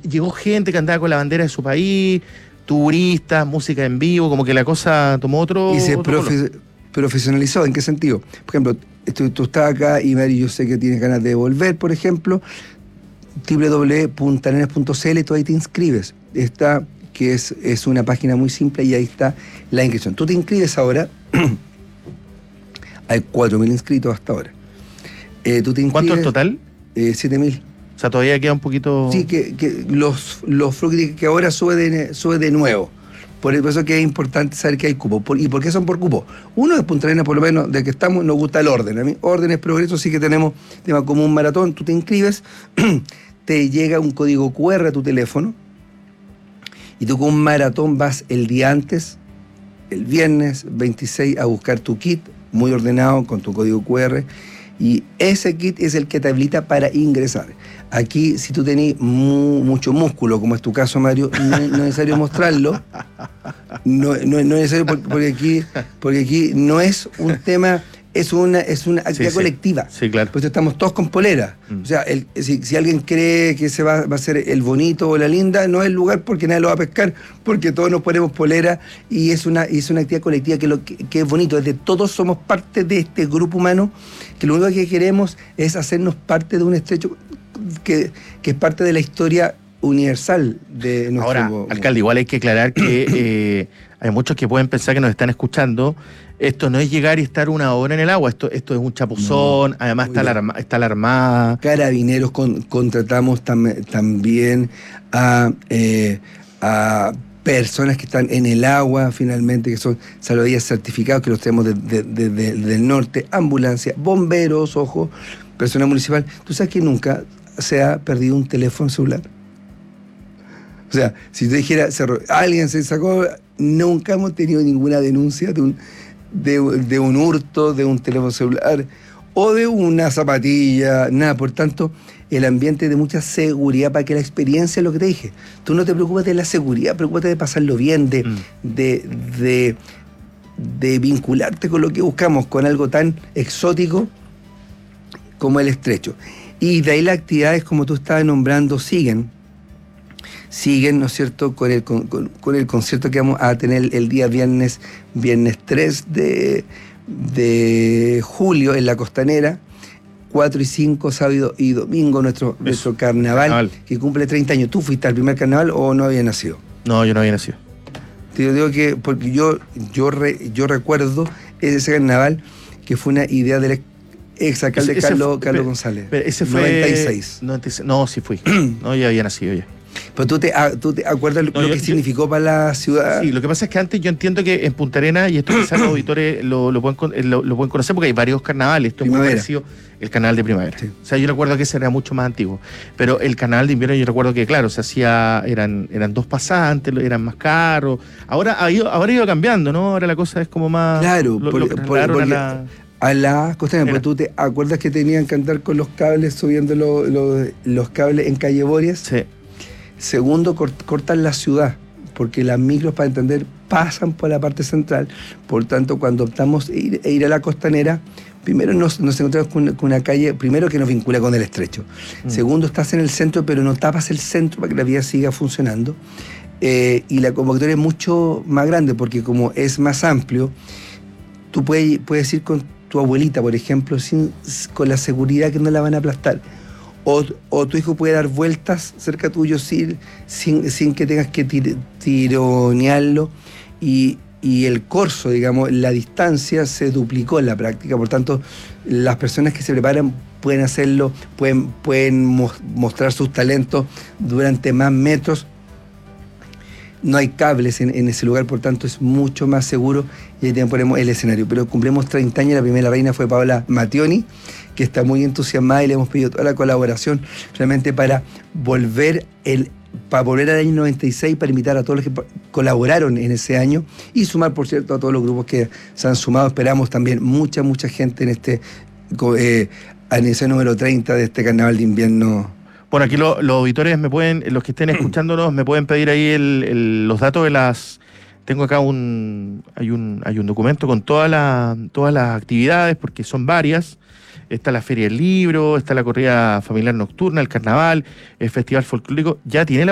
llegó gente que andaba con la bandera de su país, turistas, música en vivo, como que la cosa tomó otro... Y se otro color. profesionalizó. ¿En qué sentido? Por ejemplo, tú estás acá y Mary, yo sé que tienes ganas de volver, por ejemplo, www.puntarenas.cl, tú ahí te inscribes. Está, que es una página muy simple y ahí está la inscripción. Tú te inscribes ahora, hay 4.000 inscritos hasta ahora. Tú te inscribes, ¿Cuánto en total? 7.000. O sea, todavía queda un poquito... Sí, que los Fructi que ahora sube de nuevo. Por eso que es importante saber que hay cupo. ¿Y por qué son por cupo? Uno de Punta Arenas, por lo menos, de que estamos, nos gusta el orden. A mí, orden es progreso, sí que tenemos tema como un maratón. Tú te inscribes, te llega un código QR a tu teléfono, y tú con un maratón vas el día antes, el viernes 26, a buscar tu kit, muy ordenado, con tu código QR, y ese kit es el que te habilita para ingresar. Aquí, si tú tenés mucho músculo, como es tu caso, Mario, no es necesario mostrarlo. No es necesario porque aquí no es un tema, es una actividad colectiva. Sí, claro. Pues estamos todos con polera. O sea, si alguien cree que ese va a ser el bonito o la linda, no es el lugar porque nadie lo va a pescar, porque todos nos ponemos polera y es una actividad colectiva que es bonito. Es de todos somos parte de este grupo humano, que lo único que queremos es hacernos parte de un estrecho que es parte de la historia universal de nuestro... Ahora, alcalde, igual hay que aclarar que hay muchos que pueden pensar que nos están escuchando. Esto no es llegar y estar una hora en el agua, esto es un chapuzón, no, además está la Armada. Carabineros contratamos también a personas que están en el agua, finalmente, que son salvavidas certificados, que los tenemos del norte, ambulancia, bomberos, ojo, personal municipal. ¿Tú sabes que nunca se ha perdido un teléfono celular? O sea, si te dijera, alguien se sacó, nunca hemos tenido ninguna denuncia de un hurto, de un teléfono celular o de una zapatilla, nada. Por tanto, el ambiente de mucha seguridad para que la experiencia es lo que te dije. Tú no te preocupes de la seguridad, preocúpate de pasarlo bien, de vincularte con lo que buscamos, con algo tan exótico como el estrecho. Y de ahí las actividades, como tú estabas nombrando, siguen, ¿no es cierto?, con el concierto que vamos a tener el día viernes 3 de julio en la Costanera, 4 y 5, sábado y domingo, nuestro carnaval, que cumple 30 años. ¿Tú fuiste al primer carnaval o no habías nacido? No, yo no había nacido. Te digo que, porque yo recuerdo ese carnaval que fue una idea del exalcalde Carlos González. Ese fue 96. No, sí fui. No, ya había nacido ya. Pero tú te acuerdas lo que significó para la ciudad. Sí, lo que pasa es que antes yo entiendo que en Punta Arenas, y esto quizás los auditores lo pueden conocer porque hay varios carnavales, esto es muy parecido, el carnaval de primavera. Sí. O sea, yo recuerdo que ese era mucho más antiguo. Pero el carnaval de invierno yo recuerdo que, claro, se hacía, eran 2 pasantes, eran más caros. Ahora ha ido cambiando, ¿no? Ahora la cosa es como más... Claro, a la Costanera, porque tú te acuerdas que tenían que andar con los cables, subiendo los cables en calle Borias. Sí. Segundo, cortan la ciudad, porque las micros, para entender, pasan por la parte central. Por tanto, cuando optamos ir a la Costanera, primero nos encontramos con una calle, primero que nos vincula con el estrecho. Segundo, estás en el centro, pero no tapas el centro para que la vía siga funcionando. Y la convocatoria es mucho más grande, porque como es más amplio, tú puedes ir con tu abuelita, por ejemplo, con la seguridad que no la van a aplastar. O tu hijo puede dar vueltas cerca tuyo sin que tengas que tironearlo. Y el corso, digamos, la distancia se duplicó en la práctica. Por tanto, las personas que se preparan pueden hacerlo, pueden mostrar sus talentos durante más metros. No hay cables en ese lugar, por tanto es mucho más seguro, y ahí también ponemos el escenario. Pero cumplimos 30 años, la primera reina fue Paola Mattioni, que está muy entusiasmada, y le hemos pedido toda la colaboración realmente para volver al año 96, para invitar a todos los que colaboraron en ese año y sumar, por cierto, a todos los grupos que se han sumado. Esperamos también mucha gente en este aniversario número 30 de este carnaval de invierno. Bueno, aquí los auditores los que estén escuchándonos, me pueden pedir ahí los datos de las... Tengo acá hay un documento con todas las actividades, porque son varias. Está la Feria del Libro, está la corrida familiar nocturna, el carnaval, el festival folclórico. Ya tiene la